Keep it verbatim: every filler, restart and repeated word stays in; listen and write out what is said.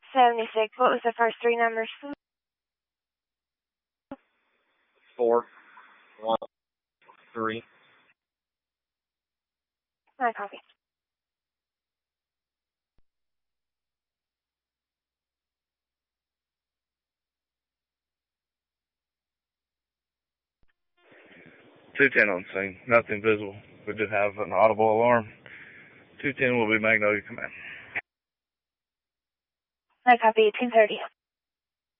seventy-six. What was the first three numbers? Four. One. Three. I copy. two ten on scene. Nothing visible. We did have an audible alarm. two ten will be Magnolia Command. I copy. two thirty.